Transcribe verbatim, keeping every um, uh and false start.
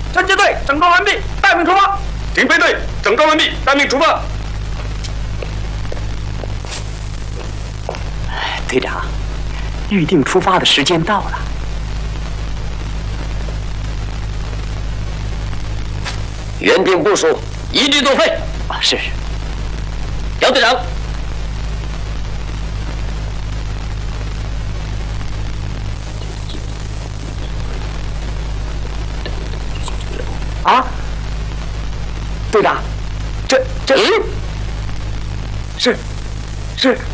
侦缉队整装完毕，待命出发。 警备队整装完毕，待命出发。 队长，预定出发的时间到了。 原定部署，一律作废。 啊，是是。 姚队长。 啊，队长，这这、嗯、是是